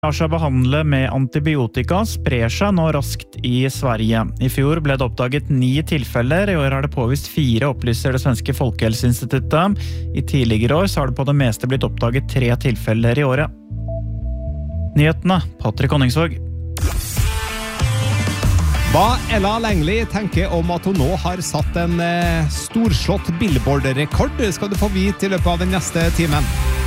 lar seg behandle med antibiotika sprer seg nå raskt i Sverige. I fjor ble det oppdaget 9 tilfeller, i år har det påvist 4, opplyser det svenske Folkehelseinstituttet. I tidligere år så har det på det meste blitt oppdaget 3 tilfeller i året. Nyhetene, Patrick Honningsvåg. Hva Ella Langley tenker om at hun nå har satt en storslått billboard-rekord, skal du få vite i løpet av den neste timen.